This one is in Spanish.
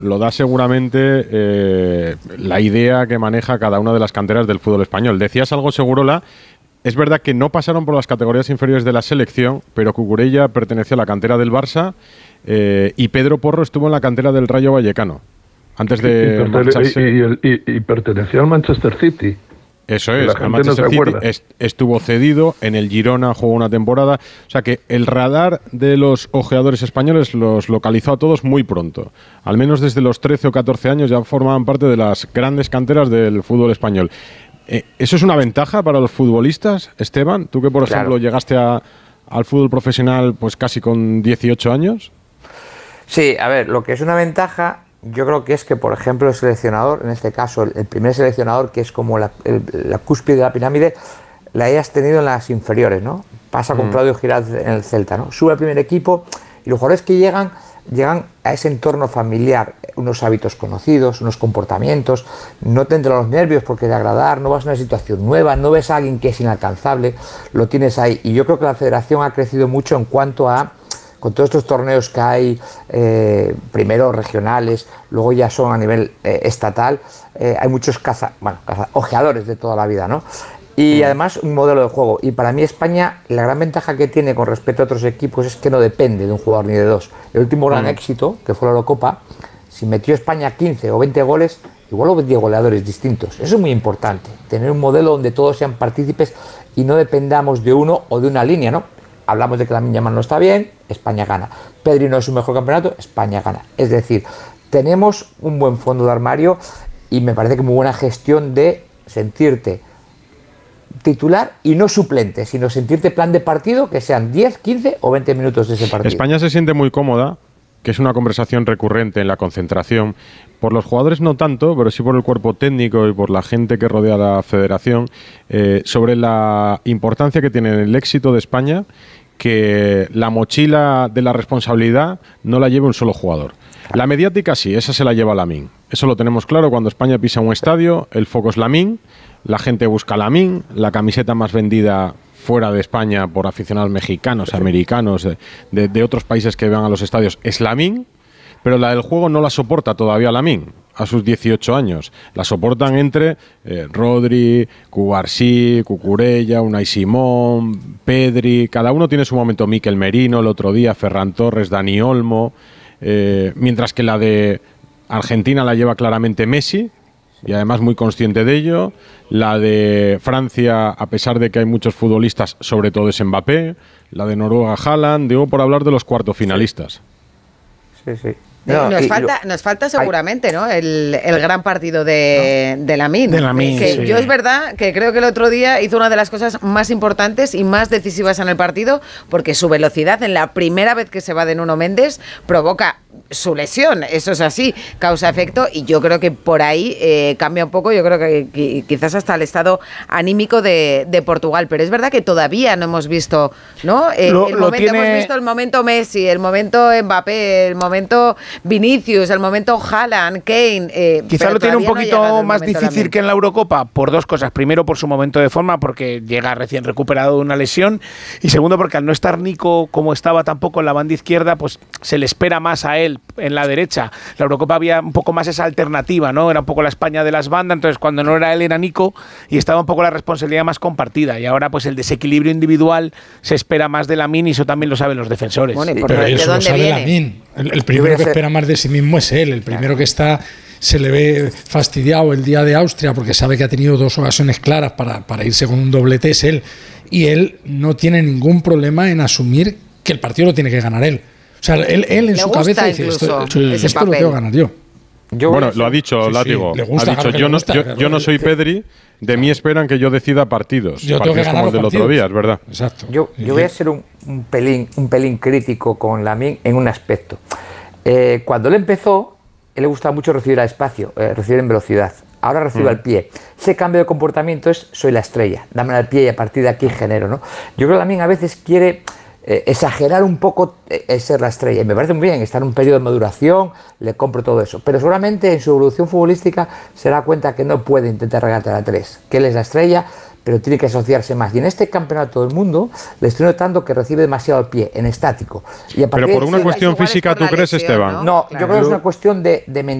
lo da seguramente la idea que maneja cada una de las canteras del fútbol español. Decías algo, Segurola. Es verdad que no pasaron por las categorías inferiores de la selección, pero Cucurella perteneció a la cantera del Barça y Pedro Porro estuvo en la cantera del Rayo Vallecano. Antes de marcharse. Y perteneció al Manchester City. Eso es, al Manchester City estuvo cedido, en el Girona jugó una temporada. O sea que el radar de los ojeadores españoles los localizó a todos muy pronto. Al menos desde los 13 o 14 años ya formaban parte de las grandes canteras del fútbol español. ¿Eso es una ventaja para los futbolistas, Esteban? Tú que, por ejemplo, llegaste al fútbol profesional pues casi con 18 años. Sí, a ver, lo que es una ventaja, yo creo que es que, por ejemplo, el seleccionador, en este caso el primer seleccionador, que es como la cúspide de la pirámide, la hayas tenido en las inferiores, ¿no? Pasa con Claudio Giralt en el Celta, ¿no? Sube al primer equipo y los jugadores que llegan a ese entorno familiar, unos hábitos conocidos, unos comportamientos, no te entran los nervios porque de agradar, no vas a una situación nueva, no ves a alguien que es inalcanzable, lo tienes ahí. Y yo creo que la federación ha crecido mucho en cuanto a, con todos estos torneos que hay, primero regionales, luego ya son a nivel estatal, hay muchos ojeadores de toda la vida, ¿no? Y además un modelo de juego. Y para mí España, la gran ventaja que tiene con respecto a otros equipos es que no depende de un jugador ni de dos. El último gran éxito, que fue la Eurocopa, si metió España 15 o 20 goles, igual hubo 10 goleadores distintos. Eso es muy importante, tener un modelo donde todos sean partícipes y no dependamos de uno o de una línea, ¿no? Hablamos de que Lamine Yamal no está bien, España gana. Pedri no es su mejor campeonato, España gana. Es decir, tenemos un buen fondo de armario y me parece que muy buena gestión de sentirte titular y no suplente, sino sentirte plan de partido, que sean 10, 15 o 20 minutos de ese partido. España se siente muy cómoda, que es una conversación recurrente en la concentración, por los jugadores no tanto, pero sí por el cuerpo técnico y por la gente que rodea la federación, sobre la importancia que tiene el éxito de España, que la mochila de la responsabilidad no la lleve un solo jugador. La mediática sí, esa se la lleva Lamine. Eso lo tenemos claro, cuando España pisa un estadio, el foco es Lamine, la gente busca Lamine, la camiseta más vendida fuera de España por aficionados mexicanos, americanos, de otros países que van a los estadios es Lamine, pero la del juego no la soporta todavía Lamine a sus 18 años. La soportan entre Rodri, Cubarsí, Cucurella, Unai Simón, Pedri, cada uno tiene su momento. Mikel Merino el otro día, Ferran Torres, Dani Olmo, mientras que la de Argentina la lleva claramente Messi, y además muy consciente de ello. La de Francia, a pesar de que hay muchos futbolistas, sobre todo es Mbappé. La de Noruega, Haaland. Digo, por hablar de los cuartos finalistas. Sí, sí. Nos falta seguramente, ¿no? El gran partido de Lamine. Sí. Yo es verdad que creo que el otro día hizo una de las cosas más importantes y más decisivas en el partido, porque su velocidad en la primera vez que se va de Nuno Méndez provoca su lesión, eso es así, causa-efecto, y yo creo que por ahí cambia un poco, yo creo que quizás hasta el estado anímico de Portugal, pero es verdad que todavía no hemos visto, ¿no? Hemos visto el momento Messi, el momento Mbappé, el momento Vinicius, el momento Haaland, Kane. Quizá lo tiene un poquito más difícil que en la Eurocopa, por dos cosas. Primero, por su momento de forma, porque llega recién recuperado de una lesión, y segundo, porque al no estar Nico como estaba tampoco en la banda izquierda, pues se le espera más a él en la derecha. La Eurocopa había un poco más esa alternativa, ¿no? Era un poco la España de las bandas, entonces cuando no era él era Nico y estaba un poco la responsabilidad más compartida, y ahora pues el desequilibrio individual se espera más de Lamine, y eso también lo saben los defensores. Bueno, pero eso lo sabe Lamine. El primero que espera más de sí mismo es él, el primero que se le ve fastidiado el día de Austria porque sabe que ha tenido dos ocasiones claras para irse con un doblete, es él, y él no tiene ningún problema en asumir que el partido lo tiene que ganar él. O sea, él en su cabeza dice, esto lo tengo que ganar yo. Bueno, lo ha dicho Látigo. Gusta, ha dicho, yo no soy Pedri, de mí esperan que yo decida partidos. Yo tengo que ganar los del otro día, es verdad. Exacto. Yo voy a ser un pelín crítico con Lamine en un aspecto. Cuando él empezó, él le gustaba mucho recibir al espacio, recibir en velocidad. Ahora recibe al pie. Ese cambio de comportamiento es, soy la estrella, dame al pie y a partir de aquí genero, ¿no? Yo creo que Lamine a veces quiere exagerar un poco ser la estrella, y me parece muy bien, está en un periodo de maduración, le compro todo eso, pero seguramente en su evolución futbolística se da cuenta que no puede intentar regatear a tres, que él es la estrella, pero tiene que asociarse más. Y en este campeonato del mundo le estoy notando que recibe demasiado al pie, en estático. Y pero por una cuestión física, ¿tú crees, Esteban? No, yo creo que es una cuestión de mentalidad.